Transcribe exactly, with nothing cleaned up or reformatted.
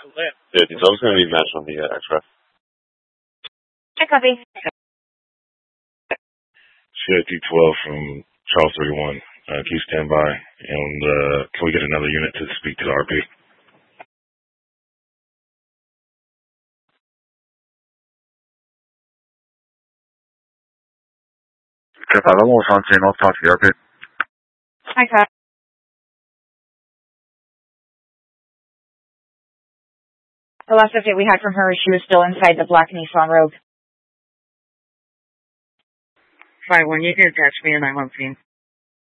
Yeah, so I was going to be matched on the uh, X-ray. I copy. C I T twelve from Charles thirty-one. Uh, can you stand by? And uh, can we get another unit to speak to the R P? five one one on scene. I'll talk to the R P. I copy. The last update we had from her is she was still inside the black Nissan Rogue. five one, you can attach me and I'm on scene.